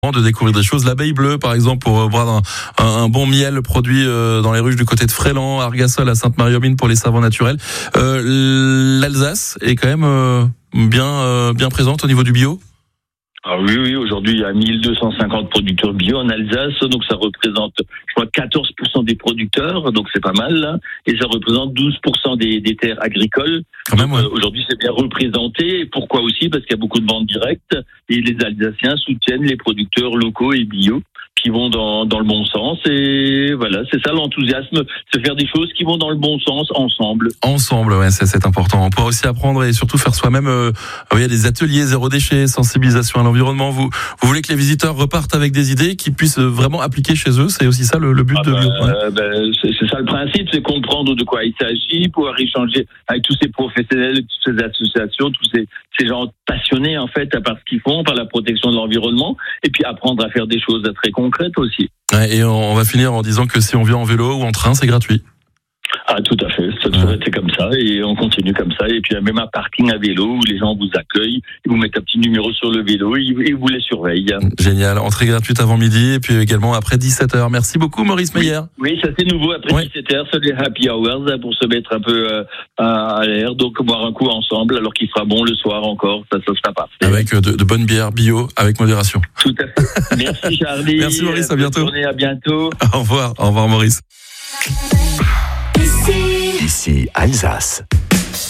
de découvrir des choses. L'abeille bleue, par exemple, pour boire un bon miel produit dans les ruches du côté de Fréland, Argasol à Sainte-Marie-aux-Mines pour les savons naturels. L'Alsace est quand même bien présente au niveau du bio. Ah oui, aujourd'hui, il y a 1250 producteurs bio en Alsace, donc ça représente, je crois, 14% des producteurs, donc c'est pas mal, là, et ça représente 12% des terres agricoles. Quand même, ouais. Aujourd'hui, c'est bien représenté. Pourquoi aussi? Parce qu'il y a beaucoup de ventes directes, et les Alsaciens soutiennent les producteurs locaux et bio, qui vont dans le bon sens, et voilà, c'est ça l'enthousiasme, c'est faire des choses qui vont dans le bon sens ensemble. Ensemble, ouais, c'est important. On pourra aussi apprendre et surtout faire soi-même. Il y a des ateliers zéro déchet, sensibilisation à l'environnement. Vous voulez que les visiteurs repartent avec des idées qu'ils puissent vraiment appliquer chez eux. C'est aussi ça le but de Bio. C'est ça le principe, c'est comprendre de quoi il s'agit, pouvoir échanger avec tous ces professionnels, toutes ces associations, tous ces gens passionnés en fait par ce qu'ils font, par la protection de l'environnement, et puis apprendre à faire des choses très concrètes aussi. Ouais, et on va finir en disant que si on vient en vélo ou en train, c'est gratuit. Ah, tout à fait. Ça devrait être comme ça et on continue comme ça. Et puis, il y a même un parking à vélo où les gens vous accueillent, ils vous mettent un petit numéro sur le vélo et vous les surveillent. Génial. Entrée gratuite avant midi et puis également après 17h. Merci beaucoup, Maurice Meyer. Oui, ça c'est nouveau. Après 17h, c'est les happy hours pour se mettre un peu à l'air. Donc, boire un coup ensemble alors qu'il fera bon le soir encore. Ça sera parfait. Avec de bonnes bières bio, avec modération. Tout à fait. Merci, Charlie. Merci, Maurice. À bientôt. Bonne journée, à bientôt. Au revoir. Au revoir, Maurice. Ici Alsace.